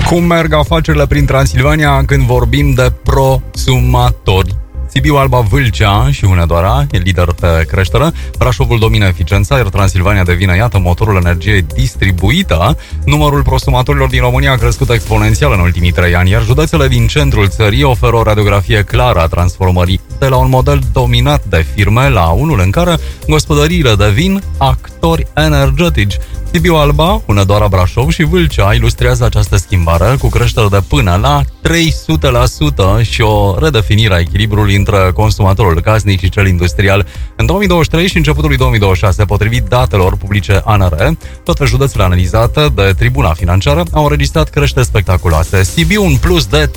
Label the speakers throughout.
Speaker 1: Cum merg afacerile prin Transilvania când vorbim de prosumatori? Sibiu, Alba, Vâlcea și Hunedoara e lider pe creștere. Brașovul domină eficiența, iar Transilvania devine, iată, motorul energiei distribuită. Numărul prosumatorilor din România a crescut exponențial în ultimii 3 ani, iar județele din centrul țării oferă o radiografie clară a transformării de la un model dominat de firme la unul în care gospodăriile devin actori energetici. Sibiu, Alba, Hunedoara, Brașov și Vâlcea ilustrează această schimbare cu creștere de până la 300% și o redefinire a echilibrului între consumatorul casnic și cel industrial. În 2023 și începutul lui 2026, potrivit datelor publice ANR, toate județele analizate de Tribuna Financiară au înregistrat creșteri spectaculoase. Sibiu un plus de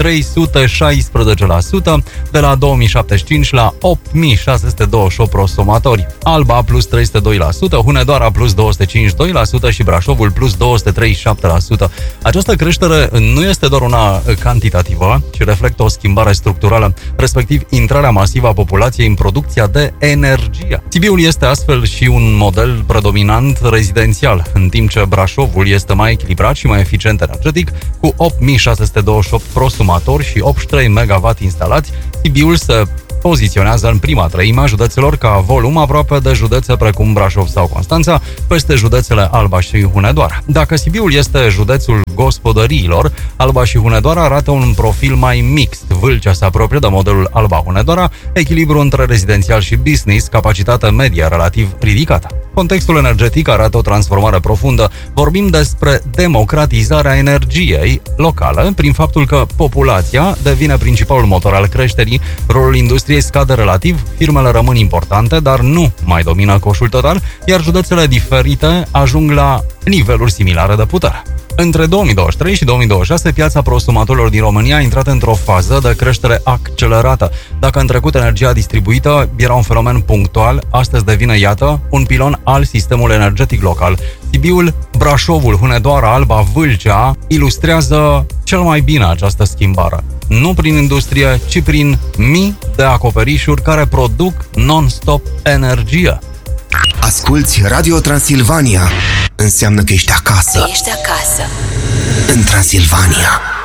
Speaker 1: 316%, de la 2075 la 8628 prosumatori. Alba plus 302%, Hunedoara plus 252% și Brașovul plus 237%. Această creștere nu este doar una cantitativă, ci reflectă o schimbare structurală, respectiv intrarea masivă a populației în producția de energie. Sibiul este astfel și un model predominant rezidențial, în timp ce Brașovul este mai echilibrat și mai eficient energetic, cu 8628 prosumatori și 83 MW instalați. Sibiul se poziționează în prima treime a județelor ca volum, aproape de județe precum Brașov sau Constanța, peste județele Alba și Hunedoara. Dacă Sibiul este județul gospodăriilor, Alba și Hunedoara arată un profil mai mixt. Vâlcea se apropie de modelul Alba-Hunedoara, echilibru între rezidențial și business, capacitate media relativ ridicată. Contextul energetic arată o transformare profundă. Vorbim despre democratizarea energiei locale prin faptul că populația devine principalul motor al creșterii, rolul industriei scade relativ, firmele rămân importante, dar nu mai domină coșul total, iar județele diferite ajung la niveluri similare de putere. Între 2023 și 2026, piața prosumatorilor din România a intrat într-o fază de creștere accelerată. Dacă în trecut energia distribuită era un fenomen punctual, astăzi devine, iată, un pilon al sistemului energetic local. Sibiul, Brașovul, Hunedoara, Alba, Vâlcea ilustrează cel mai bine această schimbare. Nu prin industrie, ci prin mii de acoperișuri care produc non-stop energie.
Speaker 2: Asculți Radio Transilvania. Înseamnă că ești acasă.
Speaker 3: Ești acasă.
Speaker 2: În Transilvania.